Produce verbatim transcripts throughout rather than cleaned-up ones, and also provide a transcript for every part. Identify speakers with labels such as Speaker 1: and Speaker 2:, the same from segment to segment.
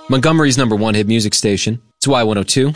Speaker 1: Montgomery's number one hit music station. It's Y one oh two.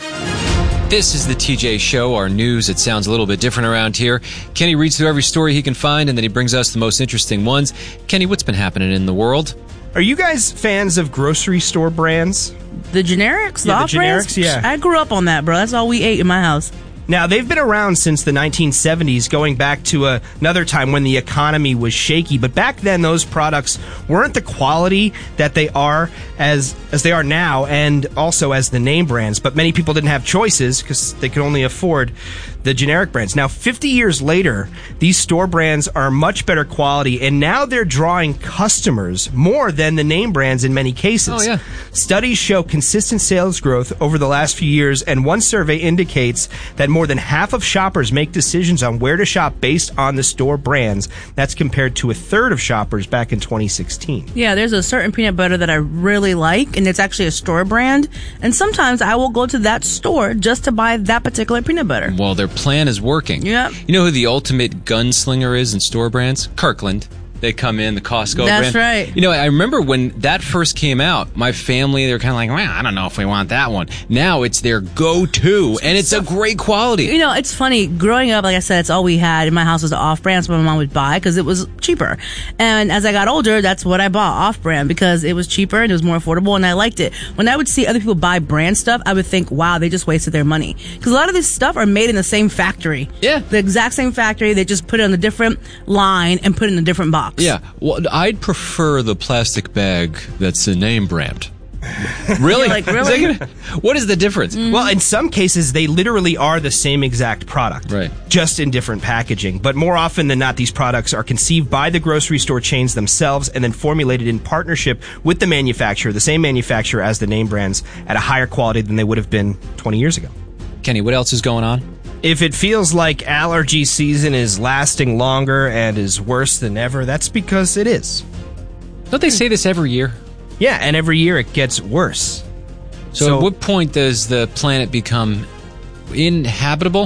Speaker 1: This is the T J Show, our news. It sounds a little bit different around here. Kenny reads through every story he can find, and then he brings us the most interesting ones. Kenny, what's been happening in the world?
Speaker 2: Are you guys fans of grocery store brands?
Speaker 3: The generics? The
Speaker 2: yeah, the
Speaker 3: off-brands?
Speaker 2: generics, yeah.
Speaker 3: I grew up on that, bro. That's all we ate in my house.
Speaker 2: Now, they've been around since the nineteen seventies, going back to a, another time when the economy was shaky. But back then, those products weren't the quality that they are as as they are now, and also as the name brands. But many people didn't have choices because they could only afford the generic brands. Now, fifty years later, these store brands are much better quality, and now they're drawing customers more than the name brands in many cases.
Speaker 1: Oh, yeah.
Speaker 2: Studies show consistent sales growth over the last few years, and one survey indicates that more than half of shoppers make decisions on where to shop based on the store brands. That's compared to a third of shoppers back in twenty sixteen.
Speaker 3: Yeah, there's a certain peanut butter that I really like, and it's actually a store brand. And sometimes I will go to that store just to buy that particular peanut butter.
Speaker 1: Well, their plan is working.
Speaker 3: Yeah.
Speaker 1: You know who the ultimate gunslinger is in store brands? Kirkland. They come in, the Costco
Speaker 3: That's
Speaker 1: brand.
Speaker 3: right.
Speaker 1: You know, I remember when that first came out, my family, they were kind of like, well, I don't know if we want that one. Now it's their go-to, and it's a great quality.
Speaker 3: You know, it's funny. Growing up, like I said, it's all we had in my house was the off-brand, so my mom would buy because it was cheaper. And as I got older, that's what I bought, off-brand, because it was cheaper and it was more affordable, and I liked it. When I would see other people buy brand stuff, I would think, wow, they just wasted their money. Because a lot of this stuff are made in the same factory.
Speaker 1: Yeah.
Speaker 3: The exact same factory. They just put it on a different line and put it in a different box.
Speaker 1: Yeah, well, I'd prefer the plastic bag that's a name brand. Really?
Speaker 3: Like, really?
Speaker 1: Is that gonna, what is the difference?
Speaker 3: Mm-hmm.
Speaker 2: Well, in some cases, they literally are the same exact product,
Speaker 1: Right.
Speaker 2: just in different packaging. But more often than not, these products are conceived by the grocery store chains themselves and then formulated in partnership with the manufacturer, the same manufacturer as the name brands, at a higher quality than they would have been twenty years ago.
Speaker 1: Kenny, what else is going on?
Speaker 2: If it feels like allergy season is lasting longer and is worse than ever, that's because it is.
Speaker 1: Don't they say this every year?
Speaker 2: Yeah, and every year it gets worse.
Speaker 1: So,
Speaker 2: So-
Speaker 1: at what point does the planet become inhabitable?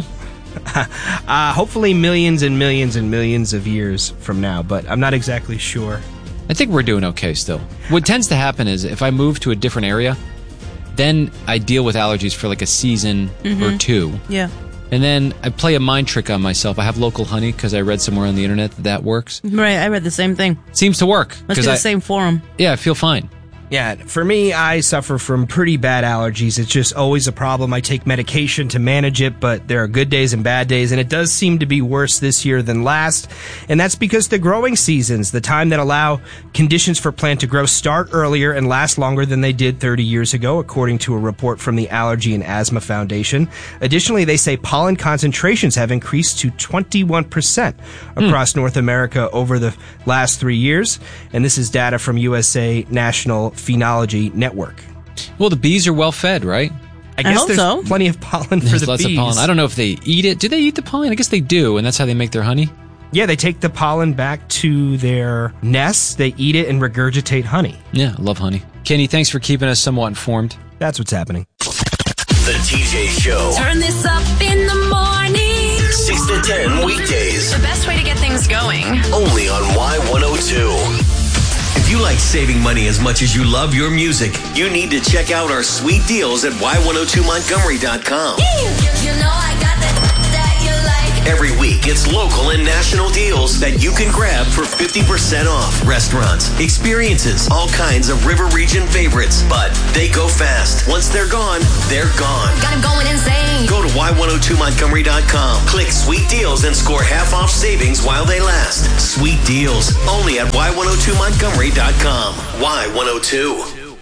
Speaker 2: Uh, hopefully millions and millions and millions of years from now, but I'm not exactly sure.
Speaker 1: I think we're doing okay still. What tends to happen is if I move to a different area, then I deal with allergies for like a season or two.
Speaker 3: Yeah.
Speaker 1: And then I play a mind trick on myself. I have local honey because I read somewhere on the internet that that works.
Speaker 3: Right, I read the same thing.
Speaker 1: Seems to work.
Speaker 3: Let's
Speaker 1: 'cause
Speaker 3: do the
Speaker 1: I-
Speaker 3: same forum.
Speaker 1: Yeah, I feel fine.
Speaker 2: Yeah, for me, I suffer from pretty bad allergies. It's just always a problem. I take medication to manage it, but there are good days and bad days, and it does seem to be worse this year than last. And that's because the growing seasons, the time that allow conditions for plant to grow, start earlier and last longer than they did thirty years ago, according to a report from the Allergy and Asthma Foundation. Additionally, they say pollen concentrations have increased to twenty-one percent across hmm. North America over the last three years. And this is data from U S A National Phenology Network.
Speaker 1: Well, the bees are well fed, right?
Speaker 2: I guess
Speaker 3: hope
Speaker 2: there's
Speaker 3: so.
Speaker 2: plenty of pollen for
Speaker 1: There's
Speaker 2: the
Speaker 1: lots
Speaker 2: bees.
Speaker 1: of pollen. I don't know if they eat it. Do they eat the pollen? I guess they do, and that's how they make their honey.
Speaker 2: Yeah, they take the pollen back to their nests, they eat it, and regurgitate honey.
Speaker 1: Yeah, I love honey. Kenny, thanks for keeping us somewhat informed.
Speaker 2: That's what's happening.
Speaker 4: The T J Show.
Speaker 5: Turn this up in the morning.
Speaker 4: six to ten weekdays.
Speaker 5: The best way to get things going.
Speaker 4: Only on Y one oh two. If you like saving money as much as you love your music, you need to check out our sweet deals at Y one oh two Montgomery dot com.
Speaker 5: You know I got that that you like.
Speaker 4: Every week, it's local and national deals that you can grab for fifty percent off. Restaurants, experiences, all kinds of River Region favorites. But they go fast. Once they're gone, they're gone.
Speaker 5: Got him going insane.
Speaker 4: Go to Y one oh two Montgomery dot com. Click Sweet Deals and score half off savings while they last. Sweet Deals, only at Y one oh two Montgomery dot com. Y one oh two.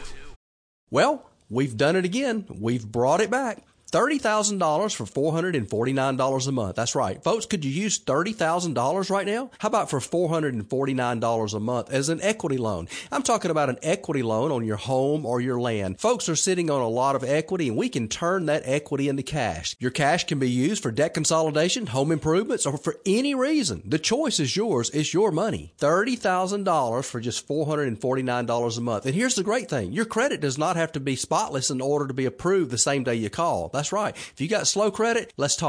Speaker 6: Well, we've done it again. We've brought it back. thirty thousand dollars for four hundred forty-nine dollars a month. That's right. Folks, could you use thirty thousand dollars right now? How about for four hundred forty-nine dollars a month as an equity loan? I'm talking about an equity loan on your home or your land. Folks are sitting on a lot of equity, and we can turn that equity into cash. Your cash can be used for debt consolidation, home improvements, or for any reason. The choice is yours. It's your money. thirty thousand dollars for just four hundred forty-nine dollars a month. And here's the great thing. Your credit does not have to be spotless in order to be approved the same day you call. That's right. If you got slow credit, let's talk.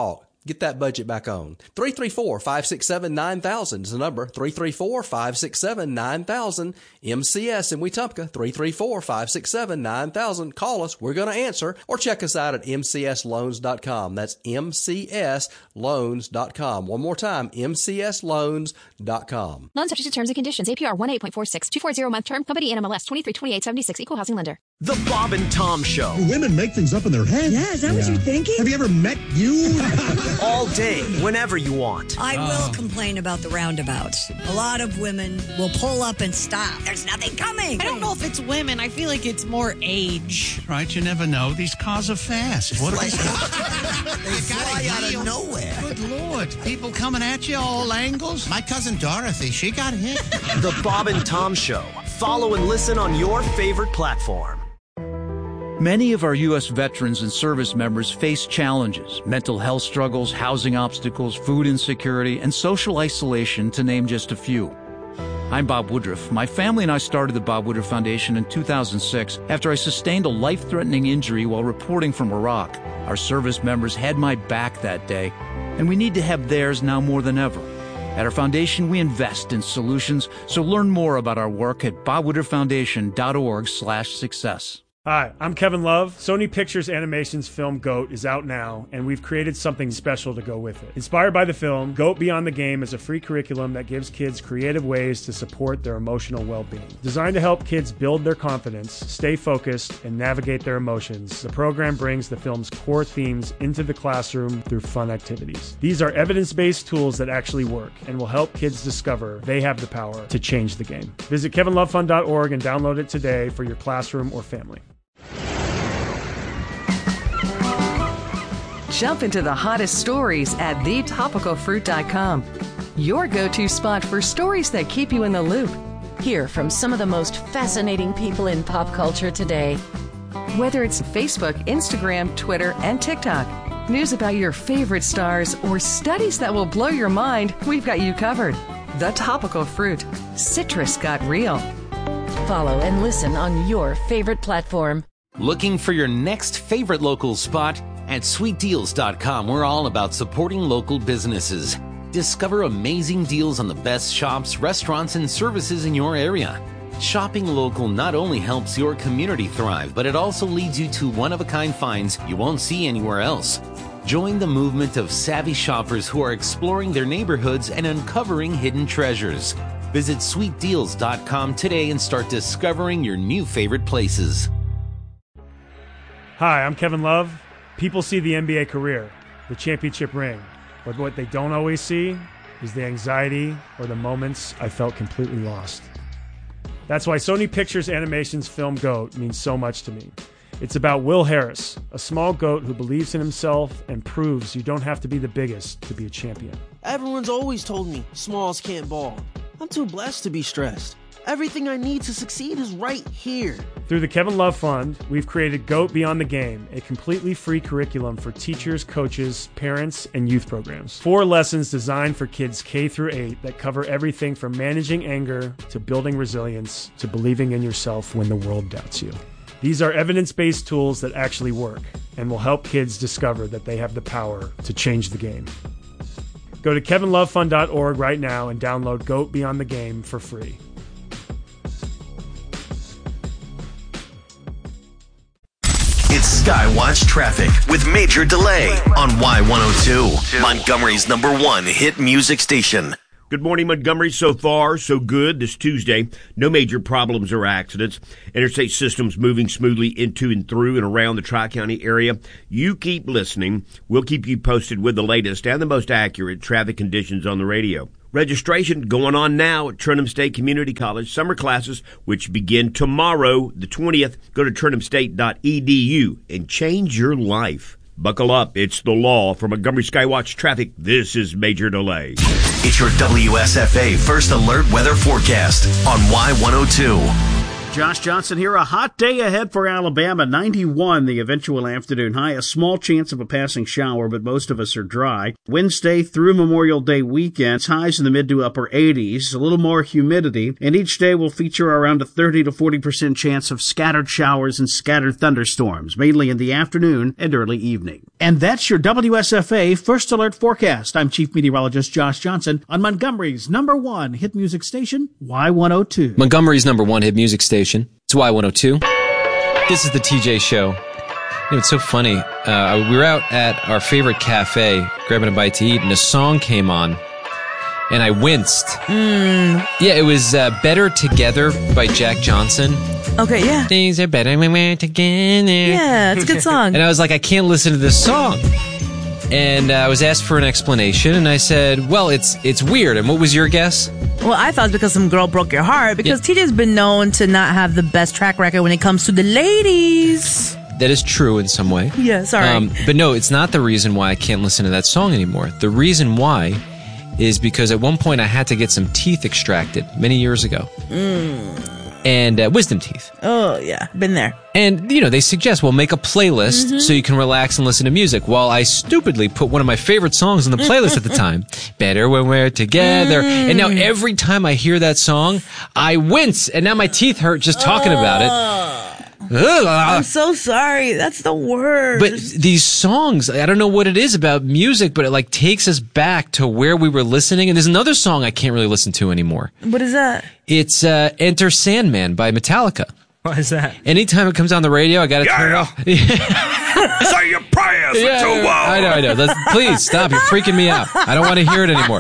Speaker 6: Get that budget back on. three three four, five six seven, nine thousand is the number. three three four, five six seven, nine thousand. M C S in Wetumpka. three three four, five six seven, nine thousand. Call us. We're going to answer. Or check us out at M C S loans dot com. That's M C S loans dot com. One more time, M C S loans dot com.
Speaker 7: Loan subject to terms and conditions. A P R one eight point four six. two forty month term. Company N M L S twenty-three twenty-eight seventy-six. Equal housing lender.
Speaker 8: The Bob and Tom Show.
Speaker 9: Women make things up in their head.
Speaker 10: Yeah, is that yeah. what you're thinking?
Speaker 9: Have you ever met you?
Speaker 8: All day, whenever you want.
Speaker 10: I will complain about the roundabouts. A lot of women will pull up and stop. There's nothing coming.
Speaker 11: I don't know if it's women. I feel like it's more age.
Speaker 12: Right, you never know. These cars are fast. What
Speaker 9: they fly out of nowhere.
Speaker 12: Good Lord. People coming at you all angles. My cousin Dorothy, she got hit.
Speaker 8: The Bob and Tom Show. Follow and listen on your favorite platform.
Speaker 13: Many of our U S veterans and service members face challenges, mental health struggles, housing obstacles, food insecurity, and social isolation, to name just a few. I'm Bob Woodruff. My family and I started the Bob Woodruff Foundation in two thousand six after I sustained a life-threatening injury while reporting from Iraq. Our service members had my back that day, and we need to have theirs now more than ever. At our foundation, we invest in solutions, so learn more about our work at bob woodruff foundation dot org slash success.
Speaker 14: Hi, I'm Kevin Love. Sony Pictures Animation's film GOAT is out now, and we've created something special to go with it. Inspired by the film, GOAT Beyond the Game is a free curriculum that gives kids creative ways to support their emotional well-being. Designed to help kids build their confidence, stay focused, and navigate their emotions, the program brings the film's core themes into the classroom through fun activities. These are evidence-based tools that actually work and will help kids discover they have the power to change the game. Visit kevin love fund dot org and download it today for your classroom or family.
Speaker 15: Jump into the hottest stories at the topical fruit dot com. Your go-to spot for stories that keep you in the loop.
Speaker 16: Hear from some of the most fascinating people in pop culture today.
Speaker 15: Whether it's Facebook, Instagram, Twitter, and TikTok, news about your favorite stars, or studies that will blow your mind, we've got you covered. The Topical Fruit. Citrus got real.
Speaker 16: Follow and listen on your favorite platform.
Speaker 17: Looking for your next favorite local spot? At sweet deals dot com, we're all about supporting local businesses. Discover amazing deals on the best shops, restaurants, and services in your area. Shopping local not only helps your community thrive, but it also leads you to one-of-a-kind finds you won't see anywhere else. Join the movement of savvy shoppers who are exploring their neighborhoods and uncovering hidden treasures. Visit sweet deals dot com today and start discovering your new favorite places.
Speaker 14: Hi, I'm Kevin Love. People see the N B A career, the championship ring, but what they don't always see is the anxiety or the moments I felt completely lost. That's why Sony Pictures Animation's film GOAT means so much to me. It's about Will Harris, a small goat who believes in himself and proves you don't have to be the biggest to be a champion.
Speaker 18: Everyone's always told me smalls can't ball. I'm too blessed to be stressed. Everything I need to succeed is right here.
Speaker 14: Through the Kevin Love Fund, we've created GOAT Beyond the Game, a completely free curriculum for teachers, coaches, parents, and youth programs. Four lessons designed for kids K through eight that cover everything from managing anger to building resilience to believing in yourself when the world doubts you. These are evidence-based tools that actually work and will help kids discover that they have the power to change the game. Go to kevin love fund dot org right now and download GOAT Beyond the Game for free.
Speaker 4: It's Skywatch Traffic with Major Delay on Y one oh two, Montgomery's number one hit music station.
Speaker 19: Good morning, Montgomery. So far, so good this Tuesday. No major problems or accidents. Interstate systems moving smoothly into and through and around the Tri-County area. You keep listening. We'll keep you posted with the latest and the most accurate traffic conditions on the radio. Registration going on now at Trenton State Community College summer classes, which begin tomorrow, the twentieth. Go to trenton state dot e d u and change your life. Buckle up. It's the law. For Montgomery Skywatch Traffic, this is Major Delay.
Speaker 4: It's your W S F A First Alert Weather Forecast on Y one oh two.
Speaker 20: Josh Johnson here. A hot day ahead for Alabama. ninety-one, the eventual afternoon high. A small chance of a passing shower, but most of us are dry. Wednesday through Memorial Day weekends, highs in the mid to upper eighties. A little more humidity, and each day will feature around a thirty to forty percent chance of scattered showers and scattered thunderstorms, mainly in the afternoon and early evening. And that's your W S F A First Alert Forecast. I'm Chief Meteorologist Josh Johnson on Montgomery's number one hit music station, Y one oh two.
Speaker 1: Montgomery's number one hit music station. It's Y one oh two. This is the T J Show. You know, it's so funny. Uh, we were out at our favorite cafe, grabbing a bite to eat, and a song came on, and I winced.
Speaker 3: Mm.
Speaker 1: Yeah, it was uh, Better Together by Jack Johnson.
Speaker 3: Okay, yeah.
Speaker 1: Things are better when we're together.
Speaker 3: Yeah, it's a good song.
Speaker 1: And I was like, I can't listen to this song. And uh, I was asked for an explanation, and I said, well, it's it's weird. And what was your guess?
Speaker 3: Well, I thought it's because some girl broke your heart, because yeah. T J's been known to not have the best track record when it comes to the ladies.
Speaker 1: That is true in some way.
Speaker 3: Yeah, sorry. Um,
Speaker 1: but no, it's not the reason why I can't listen to that song anymore. The reason why is because at one point I had to get some teeth extracted many years ago.
Speaker 3: Mm.
Speaker 1: And uh, wisdom teeth.
Speaker 3: Oh, yeah. Been there.
Speaker 1: And, you know, they suggest, well, make a playlist mm-hmm. so you can relax and listen to music. Well, I stupidly put one of my favorite songs on the playlist at the time. Better When We're Together. Mm. And now every time I hear that song, I wince. And now my teeth hurt just talking oh. about it. Ugh.
Speaker 3: I'm so sorry. That's the worst.
Speaker 1: But these songs, I don't know what it is about music, but it like takes us back to where we were listening. And there's another song I can't really listen to anymore.
Speaker 3: What is that?
Speaker 1: It's uh, Enter Sandman by Metallica.
Speaker 2: What is that?
Speaker 1: Anytime it comes on the radio, I got to
Speaker 19: yeah.
Speaker 1: turn it off.
Speaker 19: Say your prayers
Speaker 1: yeah,
Speaker 19: into a
Speaker 1: I know, I know. Let's, please stop. You're freaking me out. I don't want to hear it anymore.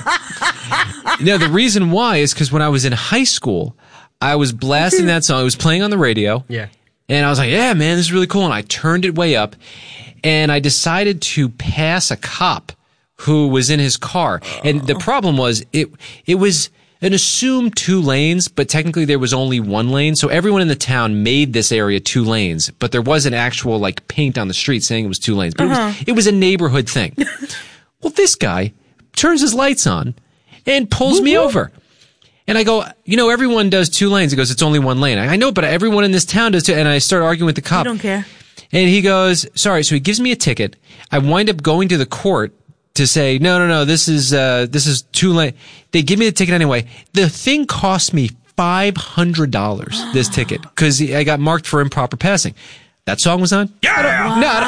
Speaker 1: No, the reason why is because when I was in high school, I was blasting that song. It was playing on the radio.
Speaker 2: Yeah.
Speaker 1: And I was like, yeah, man, this is really cool. And I turned it way up, and I decided to pass a cop who was in his car. Oh. And the problem was it it was an assumed two lanes, but technically there was only one lane. So everyone in the town made this area two lanes, but there wasn't actual like paint on the street saying it was two lanes. But uh-huh. it was, it was a neighborhood thing. Well, this guy turns his lights on and pulls me over. And I go, you know, everyone does two lanes. He goes, it's only one lane. I know, but everyone in this town does two. And I start arguing with the cop.
Speaker 3: I don't care.
Speaker 1: And he goes, sorry. So he gives me a ticket. I wind up going to the court to say, no, no, no, this is, uh, this is two lane. They give me the ticket anyway. The thing cost me five hundred dollars, this ticket, because I got marked for improper passing. That song was on?
Speaker 19: Yeah!
Speaker 1: I don't, no,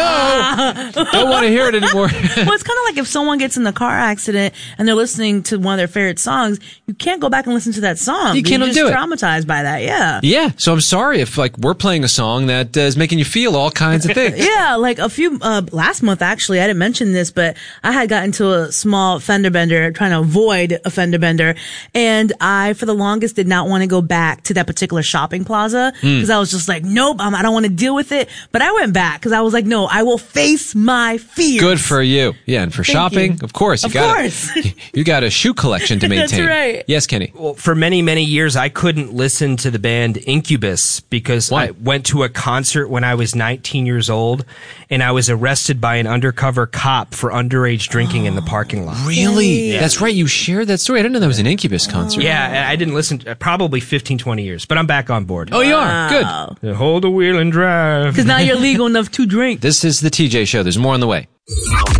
Speaker 1: I don't, no! Don't want to hear it anymore.
Speaker 3: Well, it's kind of like if someone gets in a car accident and they're listening to one of their favorite songs, you can't go back and listen to that song.
Speaker 1: You can't
Speaker 3: You're
Speaker 1: undo
Speaker 3: just
Speaker 1: it.
Speaker 3: traumatized by that, yeah.
Speaker 1: Yeah, so I'm sorry if, like, we're playing a song that uh, is making you feel all kinds of things.
Speaker 3: Yeah, like a few, uh, last month, actually, I didn't mention this, but I had gotten into a small fender bender, trying to avoid a fender bender, and I, for the longest, did not want to go back to that particular shopping plaza, because mm. I was just like, nope, I'm, I don't want to deal with it. But I went back because I was like, no, I will face my fears.
Speaker 1: Good for you. Yeah, and for
Speaker 3: Thank
Speaker 1: shopping,
Speaker 3: you.
Speaker 1: of course. You
Speaker 3: of
Speaker 1: got
Speaker 3: course.
Speaker 1: You got a shoe collection to maintain.
Speaker 3: That's right.
Speaker 1: Yes, Kenny.
Speaker 2: Well, for many, many years, I couldn't listen to the band Incubus because
Speaker 1: Why?
Speaker 2: I went to a concert when I was nineteen years old, and I was arrested by an undercover cop for underage drinking oh, in the parking lot.
Speaker 1: Really?
Speaker 2: Yeah.
Speaker 1: That's right. You shared that story. I didn't know that was an Incubus concert.
Speaker 2: Yeah, I didn't listen to probably fifteen, twenty years, but I'm back on board.
Speaker 1: Oh, you
Speaker 3: wow.
Speaker 1: are? Good.
Speaker 2: Hold the wheel and drive.
Speaker 3: Because now you're legal enough to drink.
Speaker 1: This is the T J Show. There's more on the way.